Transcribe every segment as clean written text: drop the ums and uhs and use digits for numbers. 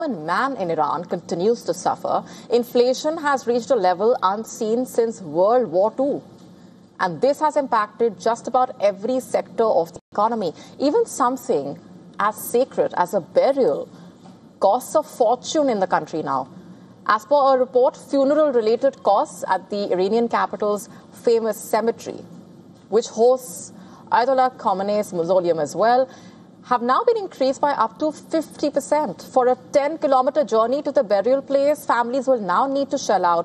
common man in Iran continues to suffer. Inflation has reached a level unseen since World War II. And this has impacted just about every sector of the economy. Even something as sacred as a burial costs a fortune in the country now. As per a report, funeral-related costs at the Iranian capital's famous cemetery, which hosts Ayatollah Khamenei's mausoleum as well, have now been increased by up to 50%. For a 10-kilometer journey to the burial place, families will now need to shell out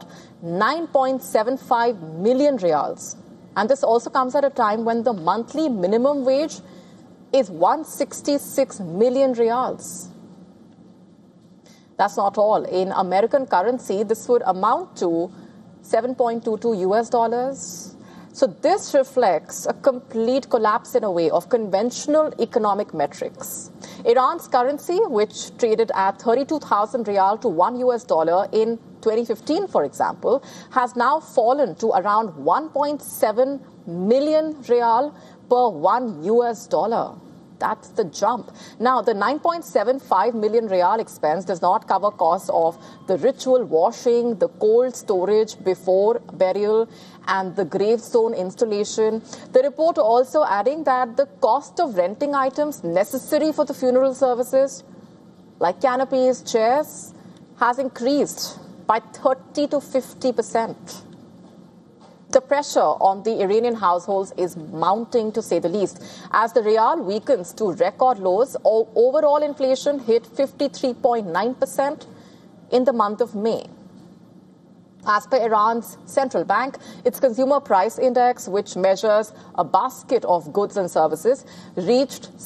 9.75 million riyals. And this also comes at a time when the monthly minimum wage is 166 million riyals. That's not all. In American currency, this would amount to $7.22 US. So this reflects a complete collapse in a way of conventional economic metrics. Iran's currency, which traded at 32,000 riyal to $1 US in 2015, for example, has now fallen to around 1.7 million riyal per $1 US. That's the jump. Now, the 9.75 million riyal expense does not cover costs of the ritual washing, the cold storage before burial, and the gravestone installation. The report also adding that the cost of renting items necessary for the funeral services, like canopies, chairs, has increased by 30 to 50%. The pressure on the Iranian households is mounting, to say the least. As the riyal weakens to record lows, overall inflation hit 53.9% in the month of May. As per Iran's central bank, its consumer price index, which measures a basket of goods and services, reached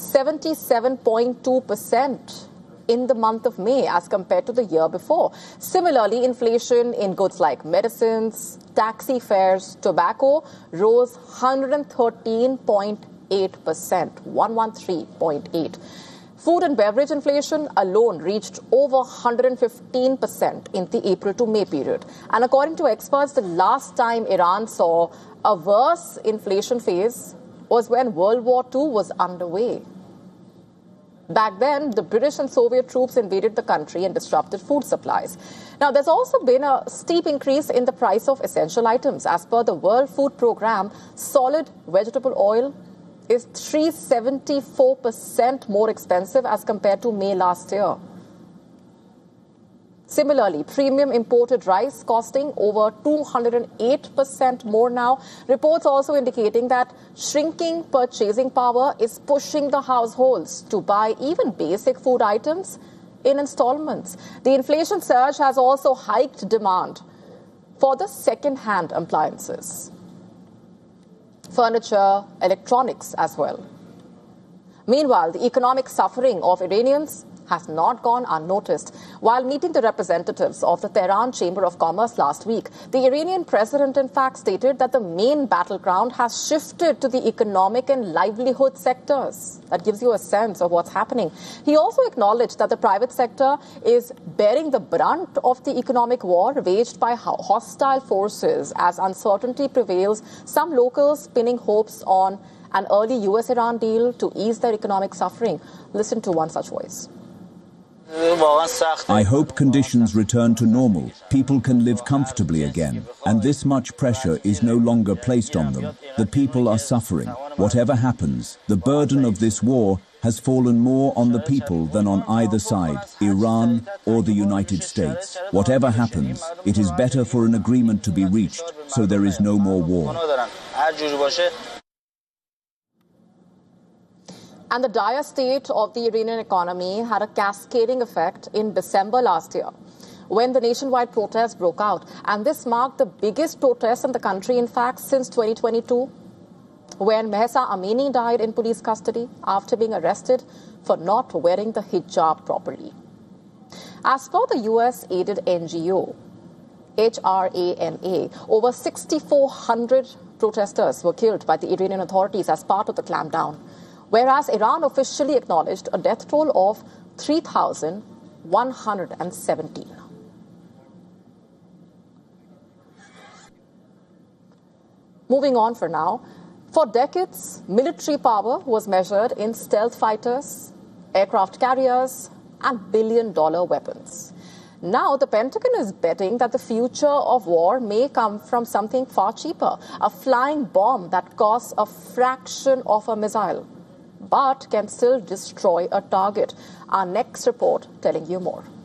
77.2% in the month of May as compared to the year before. Similarly, inflation in goods like medicines, taxi fares, tobacco rose 113.8%, 113.8%. Food and beverage inflation alone reached over 115% in the April to May period. And according to experts, the last time Iran saw a worse inflation phase was when World War II was underway. Back then, the British and Soviet troops invaded the country and disrupted food supplies. Now, there's also been a steep increase in the price of essential items. As per the World Food Programme, solid vegetable oil is 374% more expensive as compared to May last year. Similarly, premium imported rice costing over 208% more now. Reports also indicating that shrinking purchasing power is pushing the households to buy even basic food items in installments. The inflation surge has also hiked demand for the second-hand appliances, furniture, electronics as well. Meanwhile, the economic suffering of Iranians has not gone unnoticed. While meeting the representatives of the Tehran Chamber of Commerce last week, the Iranian president in fact stated that the main battleground has shifted to the economic and livelihood sectors. That gives you a sense of what's happening. He also acknowledged that the private sector is bearing the brunt of the economic war waged by hostile forces as uncertainty prevails, some locals pinning hopes on an early US-Iran deal to ease their economic suffering. Listen to one such voice. I hope conditions return to normal. People can live comfortably again. And this much pressure is no longer placed on them. The people are suffering. Whatever happens, the burden of this war has fallen more on the people than on either side, Iran or the United States. Whatever happens, it is better for an agreement to be reached, so there is no more war. And the dire state of the Iranian economy had a cascading effect in December last year, when the nationwide protests broke out. And this marked the biggest protest in the country, in fact, since 2022, when Mahsa Amini died in police custody after being arrested for not wearing the hijab properly. As per the US-aided NGO, HRANA, over 6,400 protesters were killed by the Iranian authorities as part of the clampdown, whereas Iran officially acknowledged a death toll of 3,117. Moving on for now, for decades, military power was measured in stealth fighters, aircraft carriers, and billion-dollar weapons. Now, the Pentagon is betting that the future of war may come from something far cheaper, a flying bomb that costs a fraction of a missile, but can still destroy a target. Our next report telling you more.